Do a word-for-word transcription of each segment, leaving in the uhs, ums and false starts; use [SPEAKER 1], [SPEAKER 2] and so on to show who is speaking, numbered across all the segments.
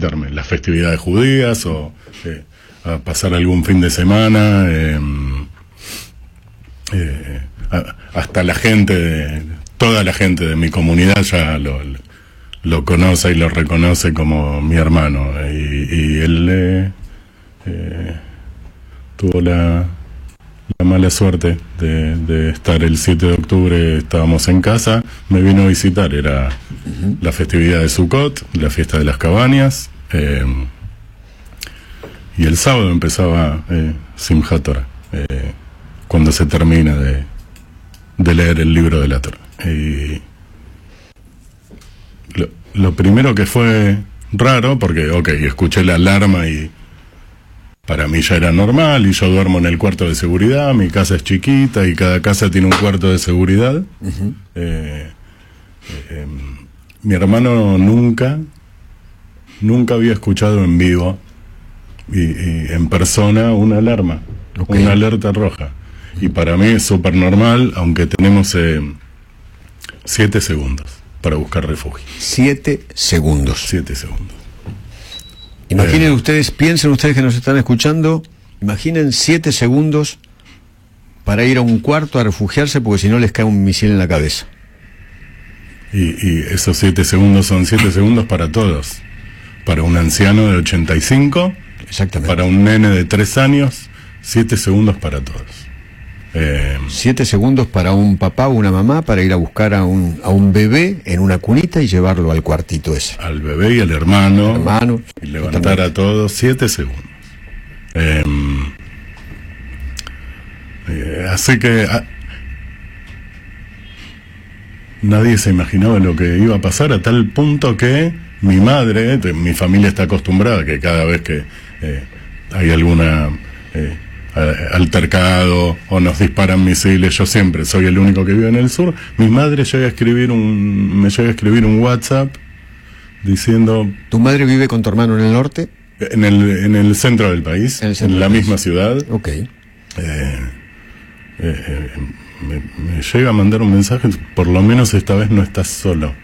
[SPEAKER 1] visitarme, las festividades judías o eh, a pasar algún fin de semana. Eh, eh, a, hasta la gente, de, toda la gente de mi comunidad ya lo, lo conoce y lo reconoce como mi hermano. Y, y él eh, eh, tuvo la... la mala suerte de, de estar el siete de octubre, estábamos en casa, me vino a visitar, era uh-huh. la festividad de Sukkot, la fiesta de las cabañas, eh, y el sábado empezaba eh, Simchat Torah, eh, cuando se termina de, de leer el libro de la Torah. Y lo, lo primero que fue raro, porque, ok, escuché la alarma y para mí ya era normal, y yo duermo en el cuarto de seguridad, mi casa es chiquita y cada casa tiene un cuarto de seguridad. Uh-huh. eh, eh, mi hermano nunca, nunca había escuchado en vivo y, y en persona una alarma, okay. una alerta roja. Uh-huh. Y para mí es súper normal, aunque tenemos eh, siete segundos para buscar refugio.
[SPEAKER 2] Siete segundos.
[SPEAKER 1] Siete segundos.
[SPEAKER 2] Imaginen eh, ustedes, piensen ustedes que nos están escuchando, imaginen siete segundos para ir a un cuarto a refugiarse porque si no les cae un misil en la cabeza.
[SPEAKER 1] Y, y esos siete segundos son siete segundos para todos. Para un anciano de ochenta y cinco,
[SPEAKER 2] exactamente.
[SPEAKER 1] Para un nene de tres años, siete segundos para todos. Eh,
[SPEAKER 2] siete segundos para un papá o una mamá para ir a buscar a un, a un bebé en una cunita y llevarlo al cuartito ese.
[SPEAKER 1] Al bebé y al hermano.
[SPEAKER 2] hermano
[SPEAKER 1] y levantar a todos, siete segundos. Eh, eh, así que a, nadie se imaginaba lo que iba a pasar, a tal punto que mi madre, mi familia está acostumbrada que cada vez que eh, hay alguna... Eh, altercado o nos disparan misiles, yo siempre soy el único que vive en el sur, mi madre llega a escribir un me llega a escribir un WhatsApp diciendo...
[SPEAKER 2] ¿Tu madre vive con tu hermano en el norte?
[SPEAKER 1] En el, en el centro del país, en, en la misma ciudad.
[SPEAKER 2] Ok.
[SPEAKER 1] Eh, eh, eh, me, me llega a mandar un mensaje, por lo menos esta vez no estás solo.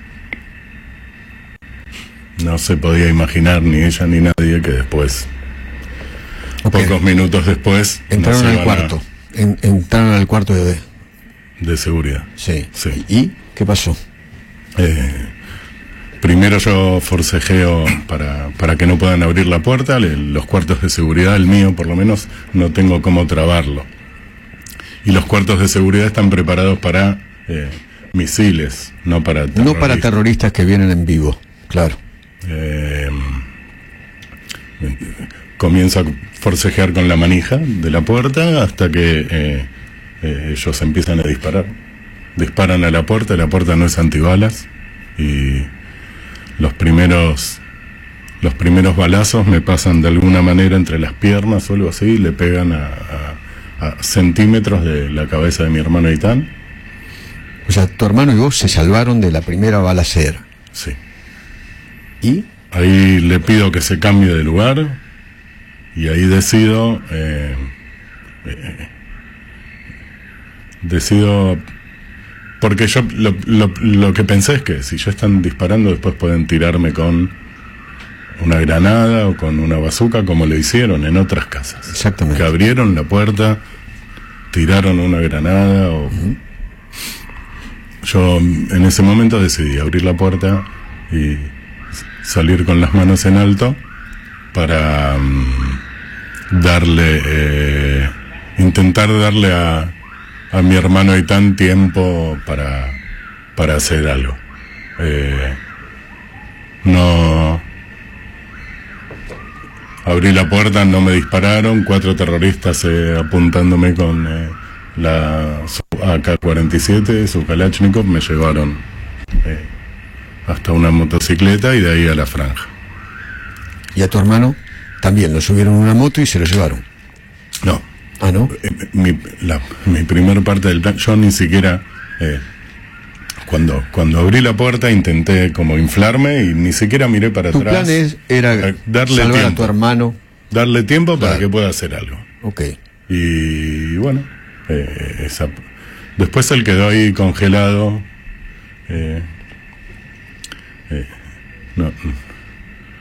[SPEAKER 1] No se podía imaginar ni ella ni nadie que después... Okay. Pocos minutos después
[SPEAKER 2] entraron al cuarto a... en, entraron al cuarto de
[SPEAKER 1] de seguridad.
[SPEAKER 2] Sí. sí. ¿Y qué pasó?
[SPEAKER 1] Eh, primero yo forcejeo para para que no puedan abrir la puerta. Los cuartos de seguridad, el mío por lo menos, no tengo cómo trabarlo. Y los cuartos de seguridad están preparados para eh, misiles, no para terroristas.
[SPEAKER 2] No para terroristas que vienen en vivo, claro.
[SPEAKER 1] Eh, comienzo a forcejear con la manija de la puerta hasta que eh, eh, ellos empiezan a disparar. Disparan a la puerta, la puerta no es antibalas y los primeros los primeros balazos me pasan de alguna manera entre las piernas o algo así y le pegan a, a, a centímetros de la cabeza de mi hermano Itán.
[SPEAKER 2] O sea, tu hermano y vos se salvaron de la primera balacera.
[SPEAKER 1] Sí.
[SPEAKER 2] ¿Y?
[SPEAKER 1] Ahí le pido que se cambie de lugar. Y ahí decido, eh, eh, decido, porque yo lo, lo, lo que pensé es que si ya están disparando después pueden tirarme con una granada o con una bazuca como lo hicieron en otras casas.
[SPEAKER 2] Exactamente.
[SPEAKER 1] Que abrieron la puerta, tiraron una granada o... Uh-huh. Yo en ese momento decidí abrir la puerta y salir con las manos en alto para um, darle, eh, intentar darle a, a mi hermano Itán tiempo para, para hacer algo. Eh, no... Abrí la puerta, no me dispararon, cuatro terroristas eh, apuntándome con eh, la A K cuarenta y siete, su Kalashnikov, me llevaron eh, hasta una motocicleta y de ahí a la franja.
[SPEAKER 2] ¿Y a tu hermano? También lo subieron a una moto y se lo llevaron.
[SPEAKER 1] No.
[SPEAKER 2] Ah, ¿no?
[SPEAKER 1] Eh, mi, la, mi primer parte del plan, yo ni siquiera... Eh, Cuando, cuando abrí la puerta intenté como inflarme y ni siquiera miré para
[SPEAKER 2] tu
[SPEAKER 1] atrás.
[SPEAKER 2] Tu plan es, era
[SPEAKER 1] darle
[SPEAKER 2] salvar
[SPEAKER 1] tiempo,
[SPEAKER 2] a tu hermano.
[SPEAKER 1] Darle tiempo
[SPEAKER 2] claro.
[SPEAKER 1] para que pueda hacer algo.
[SPEAKER 2] Ok.
[SPEAKER 1] Y bueno, eh, esa, después él quedó ahí congelado. Eh, eh, no,